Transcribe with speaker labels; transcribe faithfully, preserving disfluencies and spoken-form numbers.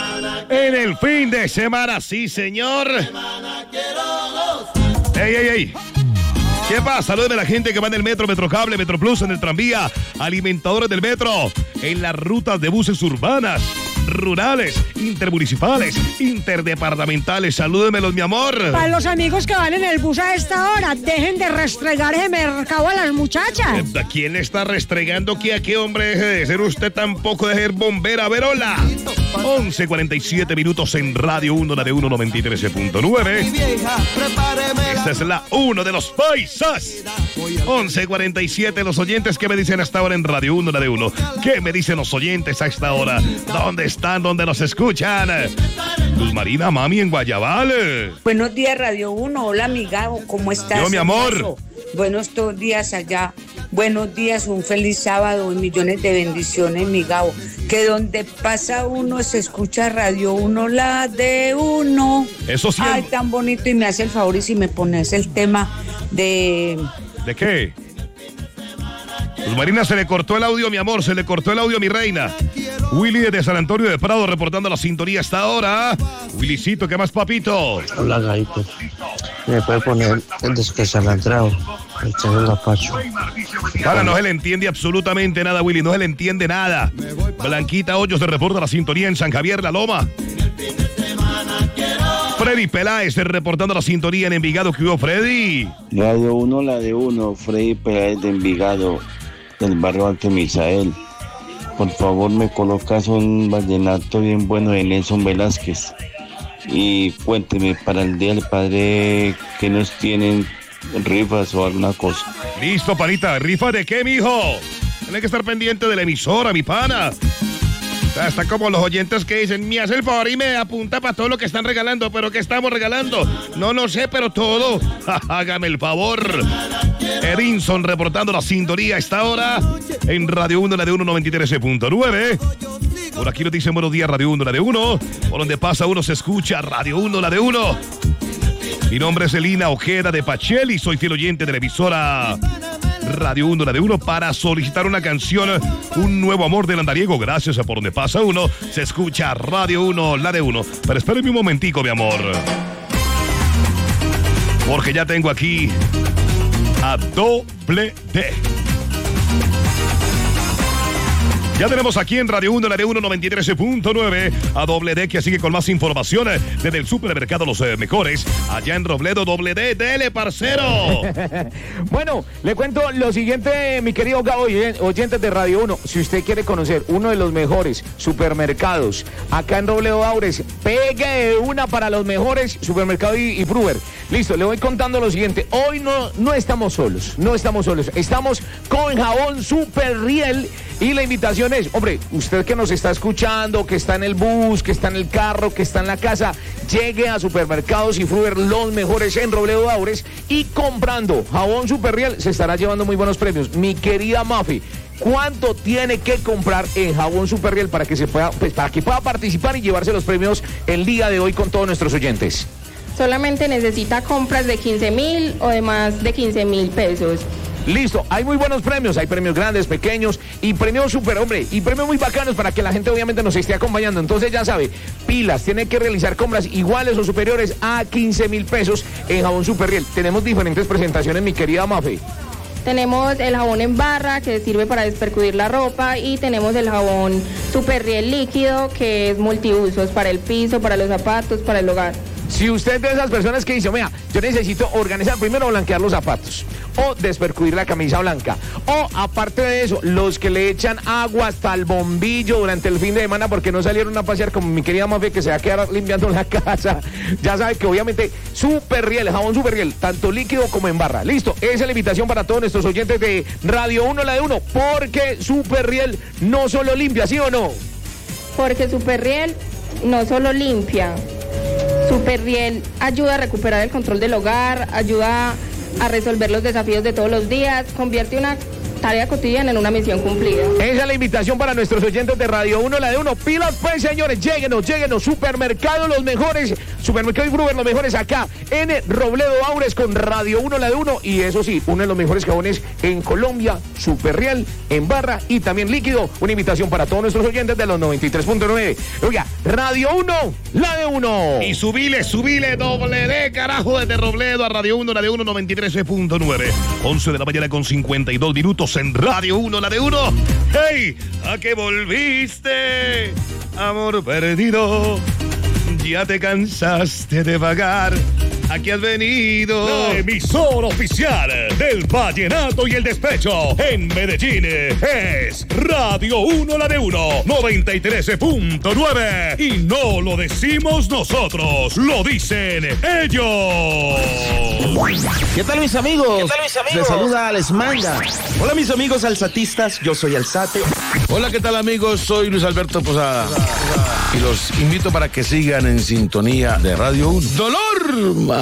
Speaker 1: En el fin de semana, sí, señor. ¡Ey, ey, ey! ¿Qué pasa? Salúdeme a la gente que va en el metro, Metrocable, Metroplus, en el tranvía, alimentadores del metro, en las rutas de buses urbanas, rurales, intermunicipales, interdepartamentales. Salúdemelos, mi amor.
Speaker 2: Para los amigos que van en el bus a esta hora, dejen de restregar ese mercado a las muchachas.
Speaker 1: ¿A quién le está restregando aquí a qué, hombre? Deje de ser usted tampoco de ser bombera. Verola. once cuarenta y siete minutos en Radio uno, la de uno noventa y tres punto nueve. Esta es la uno de los paisas. once cuarenta y siete, los oyentes, ¿qué me dicen hasta ahora en Radio uno, la de uno? ¿Qué me dicen los oyentes a esta hora? ¿Dónde están? ¿Dónde nos escuchan? Luz Marina, mami, en Guayabal.
Speaker 3: Buenos días, Radio uno. Hola, amigo, ¿cómo estás?
Speaker 1: Yo, mi amor.
Speaker 3: Buenos todos días allá. Buenos días, un feliz sábado y millones de bendiciones, mi Gabo. Que donde pasa uno se escucha Radio uno, la de uno.
Speaker 1: Eso sí.
Speaker 3: Ay, tan bonito. Y me hace el favor y si me pones el tema de...
Speaker 1: ¿De qué? Luz Marina, se le cortó el audio, mi amor, se le cortó el audio, mi reina. Willy desde San Antonio de Prado reportando la sintonía hasta ahora. Willycito, ¿qué más, papito?
Speaker 4: Hola, Gaito. ¿Me puede poner el desquezalandrado? El chavo Gapacho.
Speaker 1: Para, no se le entiende absolutamente nada, Willy, no se le entiende nada. Blanquita Hoyos se reporta la sintonía en San Javier, La Loma. Freddy Peláez reportando la sintonía en Envigado. ¿Qué hubo, Freddy?
Speaker 5: Radio uno, la de uno. Freddy Peláez de Envigado, del barrio Alto Misael. Por favor, me colocas un vallenato bien bueno de Nelson Velázquez. Y cuénteme para el Día del Padre que nos tienen rifas o alguna cosa.
Speaker 1: Listo, panita. ¿Rifa de qué, mijo? Tiene que estar pendiente de la emisora, mi pana. Está como los oyentes que dicen, me hace el favor y me apunta para todo lo que están regalando. ¿Pero qué estamos regalando? No, no sé, pero todo. Hágame el favor. Edinson reportando la sintonía a esta hora en Radio uno, la de uno noventa y tres punto nueve. Por aquí nos dicen buenos días, Radio uno, la de uno. Por donde pasa uno se escucha Radio uno, la de uno. Mi nombre es Elina Ojeda de Pacheli, soy fiel oyente de la emisora Radio uno, la de uno, para solicitar una canción, Un Nuevo Amor del Andariego. Gracias a Por Donde Pasa Uno, se escucha Radio uno, la de uno. Pero espérenme un momentico, mi amor, porque ya tengo aquí a Doble D. Ya tenemos aquí en Radio uno, la de uno noventa y tres punto nueve, a Doble D, que sigue con más información desde el supermercado Los eh, Mejores, allá en Robledo. Doble D, dele, parcero.
Speaker 6: Bueno, le cuento lo siguiente, mi querido Gabo, oyentes de Radio uno. Si usted quiere conocer uno de los mejores supermercados acá en Robledo Aures, pegue una para los mejores supermercados y, y Fruver. Listo, le voy contando lo siguiente. Hoy no, no estamos solos, no estamos solos. Estamos con jabón Super Riel y la invitación es, hombre, usted que nos está escuchando, que está en el bus, que está en el carro, que está en la casa, llegue a Supermercados y Fruver, los mejores en Robledo Aures, y comprando jabón Super Riel se estará llevando muy buenos premios. Mi querida Mafi, ¿cuánto tiene que comprar en jabón Super Riel para que se pueda, pues, para que pueda participar y llevarse los premios el día de hoy con todos nuestros oyentes?
Speaker 7: Solamente necesita compras de quince mil o de más de quince mil pesos.
Speaker 6: Listo, hay muy buenos premios, hay premios grandes, pequeños y premios super, hombre, y premios muy bacanos para que la gente obviamente nos esté acompañando. Entonces ya sabe, pilas, tiene que realizar compras iguales o superiores a quince mil pesos en jabón Super Riel. Tenemos diferentes presentaciones, mi querida Mafe.
Speaker 7: Tenemos el jabón en barra, que sirve para despercudir la ropa, y tenemos el jabón Super Riel líquido, que es multiusos para el piso, para los zapatos, para el hogar.
Speaker 6: Si usted es de esas personas que dice, mira, yo necesito organizar, primero blanquear los zapatos, o despercudir la camisa blanca, o aparte de eso, los que le echan agua hasta el bombillo durante el fin de semana porque no salieron a pasear, como mi querida Mafe, que se va a quedar limpiando la casa, ya sabe que obviamente Super Riel, jabón Super Riel, tanto líquido como en barra. Listo, esa es la invitación para todos nuestros oyentes de Radio uno, la de uno, porque Super Riel no solo limpia, ¿sí o no?
Speaker 7: Porque Super Riel no solo limpia, Super Riel ayuda a recuperar el control del hogar, ayuda a resolver los desafíos de todos los días, convierte una tarea cotidiana en una misión cumplida.
Speaker 6: Esa es la invitación para nuestros oyentes de Radio uno, la de uno. Pilas pues, señores, lléguenos, lléguenos, Supermercado Los Mejores, Supermercado y Gruber, los mejores acá en Robledo Aures con Radio uno, la de uno. Y eso sí, uno de los mejores jabones en Colombia, Super Real, en barra y también líquido. Una invitación para todos nuestros oyentes de los noventa y tres punto nueve. Oiga, Radio uno, la de uno.
Speaker 1: Y subile, subile, doble D, carajo, desde Robledo a Radio uno, la de uno, noventa y tres punto nueve. once de la mañana con cincuenta y dos minutos en Radio uno, la de uno. ¡Hey! ¿A qué volviste? Amor perdido. Ya te cansaste de vagar. Aquí has venido.
Speaker 8: La emisora oficial del vallenato y el despecho en Medellín es Radio uno, la de uno, noventa y tres punto nueve. Y no lo decimos nosotros, lo dicen ellos.
Speaker 9: ¿Qué tal, mis amigos?
Speaker 10: ¿Qué tal, mis amigos?
Speaker 9: Les saluda Alex Manga. Hola, mis amigos alzatistas, yo soy Alzate.
Speaker 11: Hola, ¿qué tal, amigos? Soy Luis Alberto Posada. Y los invito para que sigan en sintonía de Radio uno. ¡Dolor!